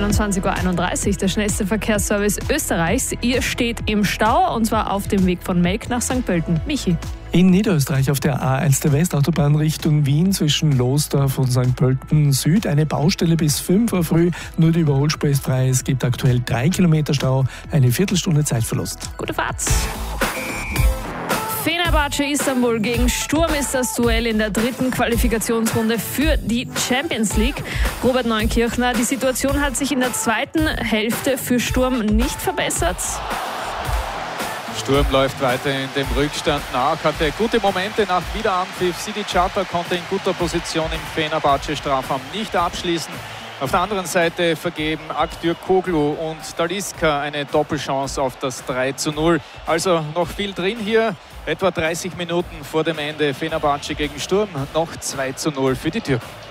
21:31 Uhr, der schnellste Verkehrsservice Österreichs. Ihr steht im Stau und zwar auf dem Weg von Melk nach St. Pölten. Michi. In Niederösterreich auf der A1 der Westautobahn Richtung Wien zwischen Losdorf und St. Pölten Süd eine Baustelle bis 5 Uhr früh. Nur die Überholspur ist frei. Es gibt aktuell 3 Kilometer Stau, eine Viertelstunde Zeitverlust. Gute Fahrt. Fenerbahce Istanbul gegen Sturm ist das Duell in der dritten Qualifikationsrunde für die Champions League. Robert Neunkirchner, die Situation hat sich in der zweiten Hälfte für Sturm nicht verbessert. Sturm läuft weiter in dem Rückstand nach, hatte gute Momente nach Wiederanpfiff. Sidi Çapa konnte in guter Position im Fenerbahce-Strafraum nicht abschließen. Auf der anderen Seite vergeben Aktürkoğlu und Talisca eine Doppelchance auf das 3:0. Also noch viel drin hier. Etwa 30 Minuten vor dem Ende. Fenerbahce gegen Sturm, noch 2:0 für die Türken.